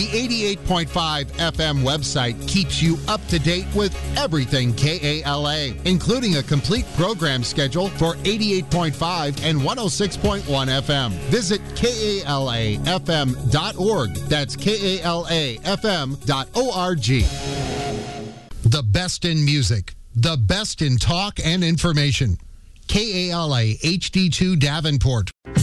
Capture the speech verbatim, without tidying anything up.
The eighty-eight point five F M website keeps you up to date with everything K A L A, including a complete program schedule for eighty-eight point five and one oh six point one F M. Visit K A L A F M dot org. That's K A L A F M dot org. The best in music, the best in talk and information. K A L A H D two Davenport.